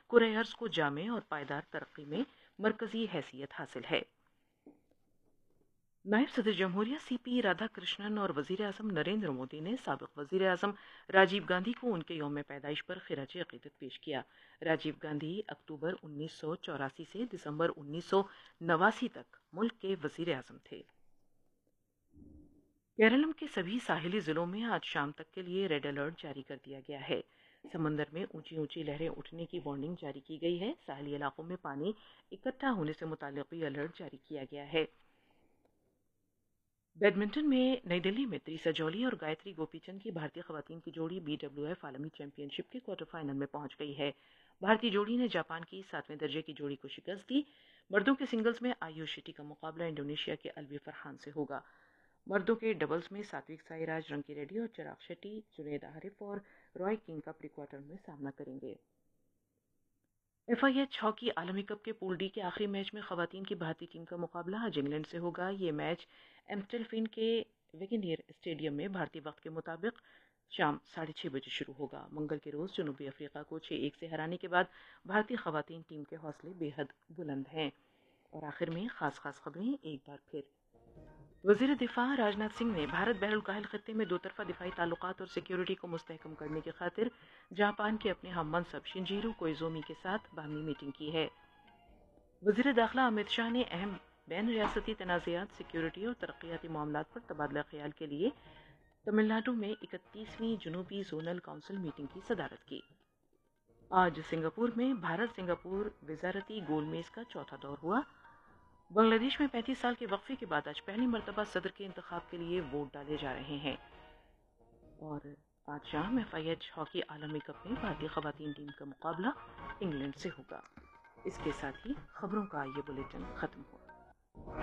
کرۂ ارض کو جامع اور پائیدار ترقی میں مرکزی حیثیت حاصل ہے۔ نائب صدر جمہوریہ سی پی رادھا کرشنن اور وزیر اعظم نریندر مودی نے سابق وزیر اعظم راجیو گاندھی کو ان کے یوم پیدائش پر خراج عقیدت پیش کیا۔ راجیو گاندھی اکتوبر 1984 سے دسمبر 1989 تک ملک کے وزیر اعظم تھے۔ کیرالم کے سبھی ساحلی ضلعوں میں آج شام تک کے لیے ریڈ الرٹ جاری کر دیا گیا ہے۔ سمندر میں اونچی اونچی لہریں اٹھنے کی وارننگ جاری کی گئی ہے۔ ساحلی علاقوں میں پانی اکٹھا ہونے سے متعلق بھی الرٹ جاری کیا گیا ہے۔ بیڈمنٹن میں نئی دلی میں تریسا جولی اور گایتری گوپی چند کی بھارتی خواتین کی جوڑی BWF عالمی چیمپئن شپ کے کوارٹر فائنل میں پہنچ گئی ہے۔ بھارتی جوڑی نے جاپان کی 7ویں درجے کی جوڑی کو شکست دی۔ مردوں کے سنگلز میں آیوش شیٹی کا مقابلہ انڈونیشیا کے الوی فرحان سے ہوگا۔ مردوں کے ڈبلز میں ساتوک سائیراج رنکی ریڈی اور چراغ شیٹی، جنید عارف اور رائے کنگ کا پری کوارٹر میں سامنا کریں گے۔ FIH ہاکی عالمی کپ کے پول ڈی کے آخری میچ میں خواتین کی بھارتی ٹیم کا مقابلہ آج انگلینڈ سے ہوگا۔ یہ میچ ایمسٹل کے ویگنیر اسٹیڈیم میں بھارتی وقت کے مطابق شام 6:30 بجے شروع ہوگا۔ منگل کے روز جنوبی افریقہ کو 6-1 سے ہرانے کے بعد بھارتی خواتین ٹیم کے حوصلے بے حد بلند ہیں۔ اور آخر میں خاص خبریں ایک بار پھر۔ وزیر دفاع راجناتھ سنگھ نے بھارت بحر الکاہل خطے میں دوطرفہ دفاعی تعلقات اور سیکیورٹی کو مستحکم کرنے کی خاطر جاپان کے اپنے ہم منصب شنجیرو کوئزومی کے ساتھ باہمی میٹنگ کی ہے۔ وزیر داخلہ امت شاہ نے اہم بین ریاستی تنازعات، سیکیورٹی اور ترقیاتی معاملات پر تبادلہ خیال کے لیے تمل ناڈو میں 31ویں جنوبی زونل کونسل میٹنگ کی صدارت کی۔ آج سنگاپور میں بھارت سنگاپور وزارتی گول میز کا چوتھا دور ہوا۔ بنگلہ دیش میں 35 سال کے وقفے کے بعد آج پہلی مرتبہ صدر کے انتخاب کے لیے ووٹ ڈالے جا رہے ہیں۔ اور آج شام FIH ہاکی عالمی کپ میں بھارتی خواتین ٹیم کا مقابلہ انگلینڈ سے ہوگا۔ اس کے ساتھ ہی خبروں کا یہ بلیٹن ختم ہوا۔